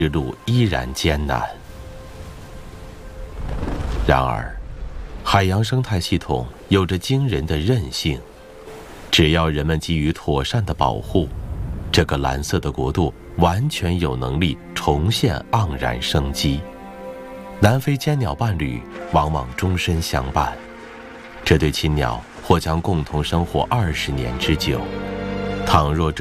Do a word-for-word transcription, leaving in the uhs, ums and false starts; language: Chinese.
之路依然艰难。然而，海洋生态系统有着惊人的韧性，只要人们给予妥善的保护，这个蓝色的国度完全有能力重现盎然生机。南非尖鸟伴侣往往终身相伴，这对亲鸟或将共同生活二十年之久。倘若这